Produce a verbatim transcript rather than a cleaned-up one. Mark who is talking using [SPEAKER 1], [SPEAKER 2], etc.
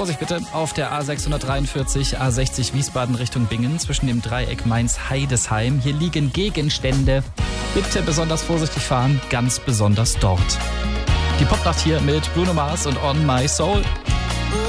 [SPEAKER 1] Vorsicht bitte, auf der A sechshundertdreiundvierzig, A sechzig Wiesbaden Richtung Bingen zwischen dem Dreieck Mainz-Heidesheim. Hier liegen Gegenstände. Bitte besonders vorsichtig fahren, ganz besonders dort. Die Popnacht hier mit Bruno Mars und On My Soul.